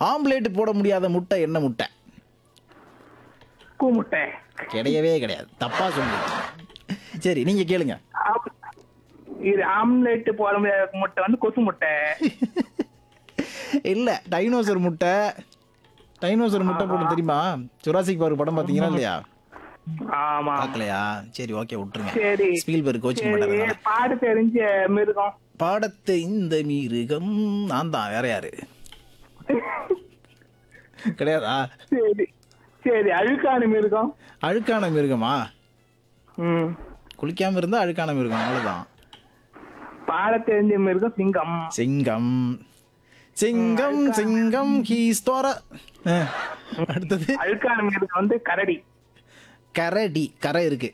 Omelette போட முடியாத முட்டை என்ன முட்டை? கூமுட்டை. கிடையவே கிடையாது, தப்பா சொல்றீங்க. சரி நீங்க கேளுங்க. இது ஆம்லெட் போட முடியாத முட்டை வந்து கொசு முட்டை. இல்ல, டைனோசர் முட்டை. டைனோசர் முட்டை போடும் தெரியுமா? ஜுராசிக் பார்க் படம் பாத்தீங்களா இல்லையா? ஆமா. பார்க்கலையா? சரி ஓகே, விட்டுருங்க. சரி. ஸ்பீல்பர்க் கோச்சிங் சரி, மாட்டாரு. பாடு தெரிஞ்ச மிருகம். பாடத்தை இந்த மிருகம் நான் தான், வேற யாரு? கிடையாதா? சரி சரி, அழுக்கான மிருகம். அழுக்கான மிருகமா? ம். குளிக்காம இருந்தா அழுக்கான மிருகம், அவ்வளவுதான். பாட தெரிஞ்ச மிருகம் சிங்கம். சிங்கம். சிங்கம் சிங்கம் ஹீஸ்டோர. அடுத்தது அழுக்கான மிருகம் வந்து கரடி. கரடி. கரை இருக்கு.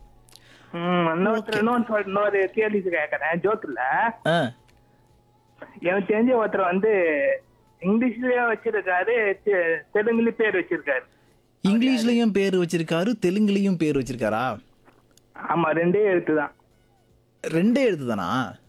இன்னொரு கேள்வி கேட்கறேன், ஜோக் இல்ல. ஆ, எனக்கு தெரிஞ்ச ஒருத்தர் வந்து இங்கிலீஷ்லயும் வச்சிருக்காரு, தெலுங்குலயும் பேர் வச்சிருக்காரு. இங்கிலீஷ்லயும் பேர் வச்சிருக்காரு, தெலுங்குலயும் பேர் வச்சிருக்காரா? ஆமா, 2 எழுத்துதான். 2 எழுத்து தானா?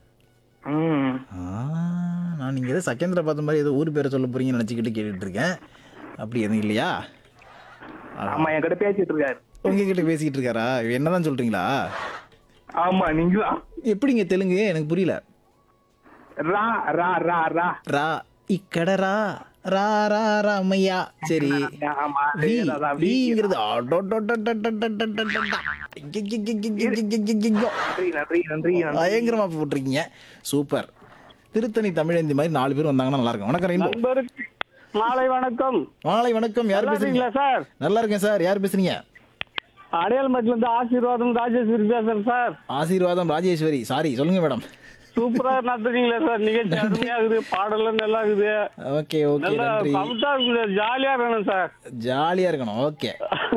நான் நீங்க ஏதோ செகண்ட்ல பார்த்த மாதிரி ஏதோ ஊர் பேரை சொல்ல போறீங்கன்னு நினைச்சுக்கிட்டு கேட்டுட்டு இருக்கேன். அப்படி எதுவும் இல்லையா? ஆமா, என் கிட்ட பேசிட்டு இருக்காரு. உங்ககிட்ட பேசிக்கிட்டு இருக்காரா? என்னதான் சொல்றீங்களா? ஆமா, நீங்களா? எப்படிங்க தெலுங்கு? எனக்கு புரியல. ரா ரா ரா ரா ரா இக்கடரா ரா ரா ராமையா. சரி, ஆமா, வீங்கிறது நன்றி நன்றி. பயங்கரமா போட்டிருக்கீங்க, சூப்பர். திருத்தணி தமிழந்தி மாதிரி 4 பேர் வந்தாங்கன்னா நல்லா இருக்கும். வணக்கம் ரெயின்போ. நண்பருக்கு மாலை வணக்கம். மாலை வணக்கம். யார் பேசுறீங்க சார்? நல்லா இருக்கேன் சார். யார் பேசுறீங்க? அடையாளமட்டில இருந்து ஆசீர்வாதம் ராஜேஸ்வரி பேசுறேன் சார். ஆசீர்வாதம் ராஜேஸ்வரி. சாரி, சொல்லுங்க மேடம். சூப்பரா நடத்துறீங்களா சார்? நிகழ்ச்சி அருமையா இருக்குது, பாடலாம் நல்லா இருக்குது. ஓகே ஓகே, நல்லா நன்றி. கம்ஃபர்ட்டா இருக்குது, ஜாலியா இருக்கணும் சார். ஜாலியா இருக்கணும். ஓகே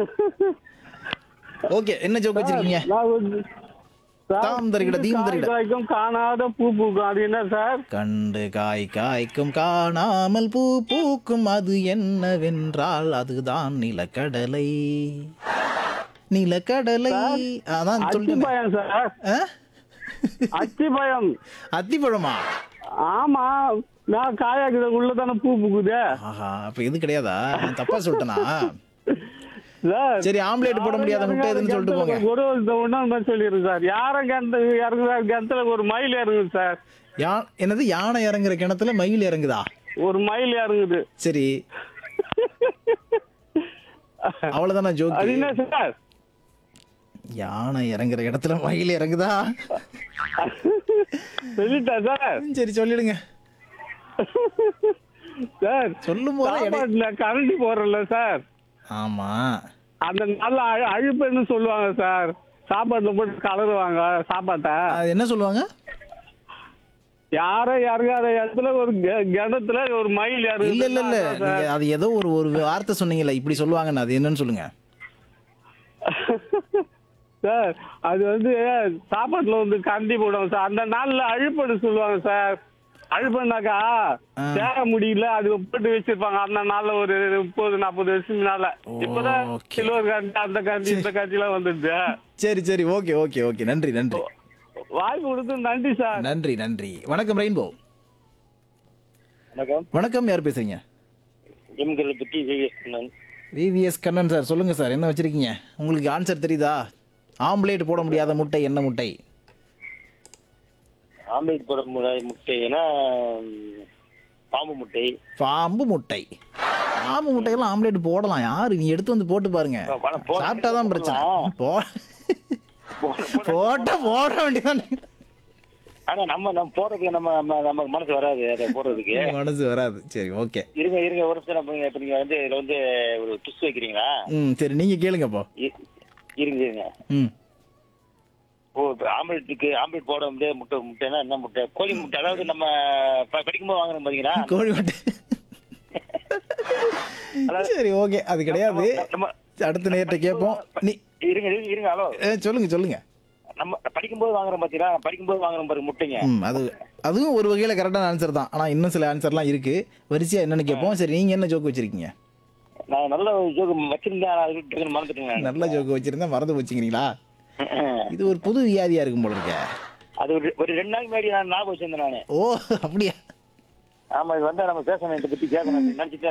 ஓகே, என்ன ஜோக் வச்சிருக்கீங்க? தாம் தருகிட தீம் தருகிட. காய்க்கும் காணாத பூ பூக்கும், அது என்ன சார்? கண்டு காய் காய்க்கும் காணாமல் பூ பூக்கும், அது என்னவென்றால் அதுதான் நிலக்கடலை. நிலக்கடலை. அதான் சொல்லுங்க. அத்திப்பழம் சார். அத்திப்பழம். அத்திப்பழமா? ஆமா, நான் காயாக்குது உள்ளதான பூ பூக்குது. ஆஹா, அப்ப இது கிடையாதா? நான் தப்பா சொல்லிட்டேனா? சார், சரி, ஆம்லேட் போட முடியாத முட்டை எதுன்னு சொல்லிட்டு போங்க. ஒரு ஒண்ணு சொல்லிடுங்க சார். யாரும் கிணத்துல ஒரு மயில் இறங்குது சார். என்னது? யானை இறங்குற கிணத்துல மயில் இறங்குதா? ஒரு மயில் இறங்குது. சரி, அவ்வளவுதானா ஜோக்? அது என்ன சார்? யானை இறங்குற இடத்துல மயில் இறங்குதா? சொல்லிட்டா சார்? சரி சொல்லிடுங்க சார். சொல்லும் போது கரண்டி போடுறல சார். ஆமா, அந்த நல்ல அழுப்புன்னு சொல்லுவாங்க சார். சாப்பாட்டுல போட்டு கலருவாங்க சாப்பாட்டை. அது என்ன சொல்லுவாங்க? யாரும் இறங்காத இடத்துல ஒரு கிணத்துல ஒரு மயில் இறங்கு. இல்ல இல்ல இல்ல, நீங்க அது ஏதோ ஒரு வார்த்தை சொன்னீங்கல்ல, இப்படி சொல்லுவாங்கன்னு, அது என்னன்னு சொல்லுங்க சார். அது வந்து சாப்பாட்டுல வந்து கரண்டி போடுவாங்க சார். அந்த நாள்ல அழுப்பன்னு சொல்லுவாங்க சார். அழுப்பன்னாக்கா சேர முடியல, அது போட்டு வச்சிருப்பாங்க அந்த நாள்ல ஒரு 30-40 வருஷம்னால. இப்பதான் சில்வர் கரண்டி, அந்த கரண்டி, இந்த கரண்டி எல்லாம் வந்துடுது. சரி சரி, ஓகே ஓகே ஓகே, நன்றி நன்றி. வாய்ப்பு கொடுத்து நன்றி சார். நன்றி நன்றி. வணக்கம் ரெயின்போ. வணக்கம். வணக்கம், யார் பேசுறீங்க? எம்களை பற்றி விவிஎஸ் கண்ணன் சார். சொல்லுங்க சார், என்ன வச்சிருக்கீங்க? உங்களுக்கு ஆன்சர் தெரியுதா? ஆம்லேட் போட முடியாத முட்டை என்ன முட்டை? ஆம்லேட் போட முடியாத முட்டைனா பாம்பு முட்டை. பாம்பு முட்டை. பாம்பு முட்டையெல்லாம் ஆம்லேட் போடலாம். யாரு? நீ எடுத்து வந்து போட்டு பாருங்க, சாப்பிட்டாதான் பிரச்சனை. போட்ட போட வேண்டியதான். ஆனா நம்ம போறதுக்கு நமக்கு மனசு வராது, அதை போடுறதுக்கு மனசு வராது. சரி ஓகே, இருங்க ஒரு நிமிஷம். இப்ப நீங்க வந்து இதுல வந்து ஒரு ட்விஸ்ட் வைக்கிறீங்களா? சரி, நீங்க கேளுங்க இப்போ. இருங்க. ஓ, ஆம்லேட் போட முடியாது முட்டைனா என்ன முட்டை? கோழி முட்டை. அதாவது நம்ம படிக்கும்போது வாங்குறோம் பாத்தீங்களா, கோழி முட்டை. சரி ஓகே, அது கிடையாது. அடுத்த நேரத்தை கேட்போம். நீ இருங்க. ஹலோ, சொல்லுங்க. நம்ம படிக்கும்போது வாங்குறோம் பாத்தீங்களா, படிக்கும்போது வாங்குறோம் பாருங்க முட்டைங்க. அதுவும் ஒரு வகையில கரெக்டான ஆன்சர் தான். ஆனா இன்னும் சில ஆன்சர்லாம் இருக்கு. வரிசையா என்னன்னு கேட்போம். சரி, நீங்க என்ன ஜோக் வச்சிருக்கீங்க? நான் நல்ல ஜோக் வச்சிருந்தேன், மறந்துட்டேங்க. நல்ல ஜோக் வச்சிருந்தா மறந்து வச்சுக்கிறீங்களா? இது ஒரு புது வியாதியா இருக்கும் போல இருக்க. அது ஒரு 2 நாளைக்கு முன்னாடி நான் ஞாபகம் வச்சிருந்தேன் நானு. ஓ அப்படியா? ஆமா, இது வந்து நம்ம பேசணும், இதை பத்தி கேட்கணும் நினைச்சிட்டு